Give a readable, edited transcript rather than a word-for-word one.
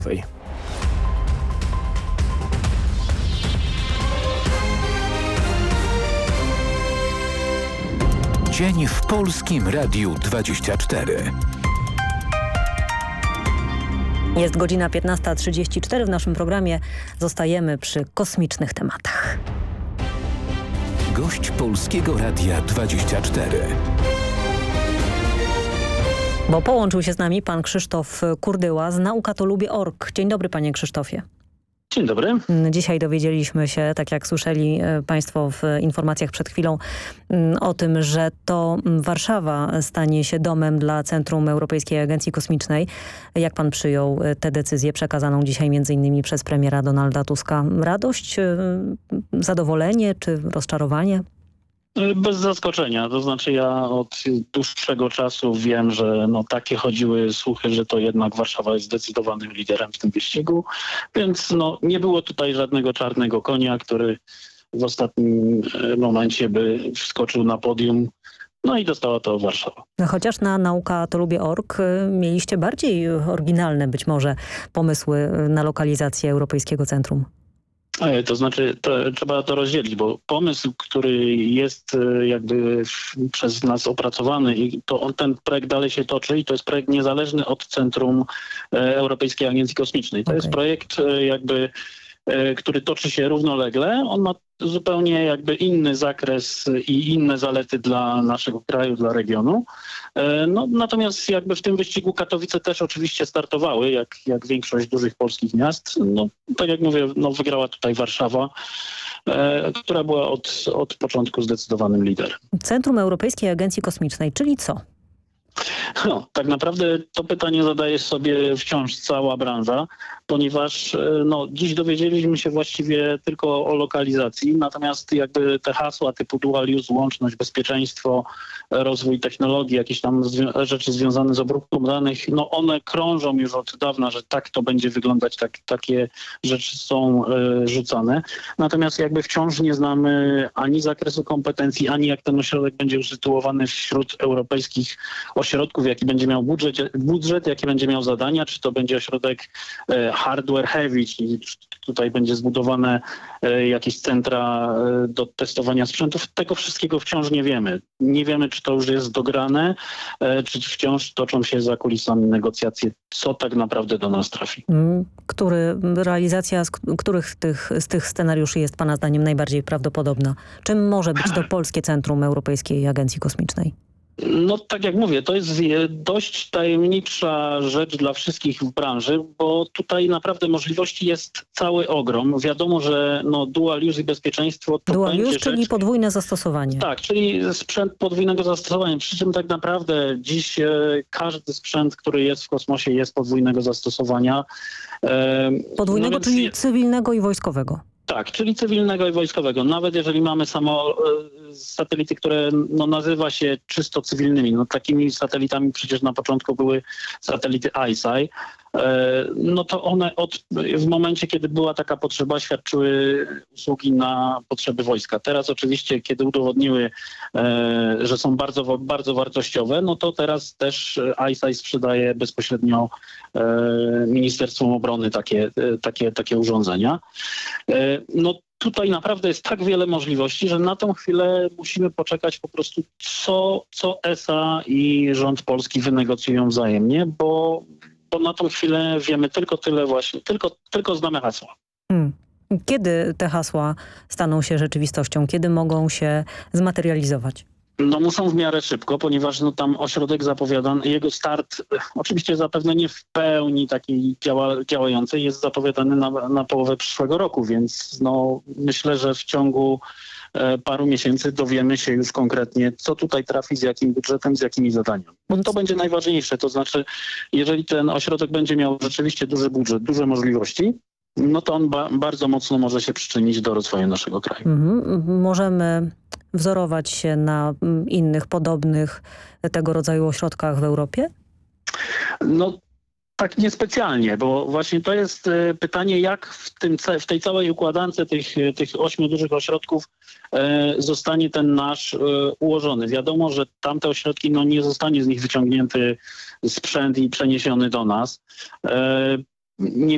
Dzień w Polskim Radiu 24. Jest godzina 15:34. W naszym programie zostajemy przy kosmicznych tematach. Gość Polskiego Radia 24. Bo połączył się z nami pan Krzysztof Kurdyła z naukatolubie.org. Dzień dobry, panie Krzysztofie. Dzień dobry. Dzisiaj dowiedzieliśmy się, tak jak słyszeli państwo w informacjach przed chwilą, o tym, że to Warszawa stanie się domem dla Centrum Europejskiej Agencji Kosmicznej. Jak pan przyjął tę decyzję przekazaną dzisiaj m.in. przez premiera Donalda Tuska? Radość, zadowolenie czy rozczarowanie? Bez zaskoczenia. To znaczy ja od dłuższego czasu wiem, że takie chodziły słuchy, że to jednak Warszawa jest zdecydowanym liderem w tym wyścigu. Więc nie było tutaj żadnego czarnego konia, który w ostatnim momencie by wskoczył na podium. No i dostała to Warszawa. Chociaż na naukatolubie.org mieliście bardziej oryginalne być może pomysły na lokalizację Europejskiego Centrum. To znaczy, trzeba to rozdzielić, bo pomysł, który jest jakby przez nas opracowany i ten projekt dalej się toczy i to jest projekt niezależny od Centrum Europejskiej Agencji Kosmicznej. To jest projekt który toczy się równolegle. On ma zupełnie jakby inny zakres i inne zalety dla naszego kraju, dla regionu. Natomiast jakby w tym wyścigu Katowice też oczywiście startowały, jak większość dużych polskich miast. Tak jak mówię, wygrała tutaj Warszawa, która była od początku zdecydowanym liderem. Centrum Europejskiej Agencji Kosmicznej, czyli co? Tak naprawdę to pytanie zadaje sobie wciąż cała branża, ponieważ dziś dowiedzieliśmy się właściwie tylko o lokalizacji, natomiast jakby te hasła typu dual use, łączność, bezpieczeństwo, rozwój technologii, jakieś tam rzeczy związane z obróbką danych, one krążą już od dawna, że tak to będzie wyglądać, takie rzeczy są rzucane. Natomiast jakby wciąż nie znamy ani zakresu kompetencji, ani jak ten ośrodek będzie usytuowany wśród europejskich ośrodków, jaki będzie miał budżet, jakie będzie miał zadania, czy to będzie ośrodek hardware heavy, czyli tutaj będzie zbudowane jakieś centra do testowania sprzętów. Tego wszystkiego wciąż nie wiemy. Nie wiemy, czy to już jest dograne, czy wciąż toczą się za kulisami negocjacje, co tak naprawdę do nas trafi. Realizacja których z tych scenariuszy jest pana zdaniem najbardziej prawdopodobna? Czym może być to Polskie Centrum Europejskiej Agencji Kosmicznej? Tak jak mówię, to jest dość tajemnicza rzecz dla wszystkich w branży, bo tutaj naprawdę możliwości jest cały ogrom. Wiadomo, że dual use i bezpieczeństwo to dual będzie use, czyli podwójne zastosowanie. Tak, czyli sprzęt podwójnego zastosowania. Przy czym tak naprawdę dziś każdy sprzęt, który jest w kosmosie, jest podwójnego zastosowania. Podwójnego, czyli cywilnego i wojskowego. Tak, czyli cywilnego i wojskowego. Nawet jeżeli mamy satelity, które nazywa się czysto cywilnymi. Takimi satelitami przecież na początku były satelity ICEYE. To one w momencie, kiedy była taka potrzeba, świadczyły usługi na potrzeby wojska. Teraz oczywiście, kiedy udowodniły, że są bardzo, bardzo wartościowe, to teraz też ICEYE sprzedaje bezpośrednio Ministerstwom Obrony takie urządzenia. Tutaj naprawdę jest tak wiele możliwości, że na tą chwilę musimy poczekać po prostu, co ESA i rząd polski wynegocjują wzajemnie, bo na tą chwilę wiemy tylko tyle właśnie, tylko znamy hasła. Kiedy te hasła staną się rzeczywistością? Kiedy mogą się zmaterializować? Muszą w miarę szybko, ponieważ tam ośrodek zapowiadany, jego start oczywiście zapewne nie w pełni takiej działającej, jest zapowiadany na połowę przyszłego roku, więc myślę, że w ciągu paru miesięcy dowiemy się już konkretnie, co tutaj trafi, z jakim budżetem, z jakimi zadaniami. Bo to będzie najważniejsze, to znaczy jeżeli ten ośrodek będzie miał rzeczywiście duży budżet, duże możliwości, to on bardzo mocno może się przyczynić do rozwoju naszego kraju. Możemy wzorować się na innych podobnych tego rodzaju ośrodkach w Europie? Tak niespecjalnie, bo właśnie to jest pytanie, jak w tej całej układance tych 8 dużych ośrodków zostanie ten nasz ułożony. Wiadomo, że tamte ośrodki, nie zostanie z nich wyciągnięty sprzęt i przeniesiony do nas. Nie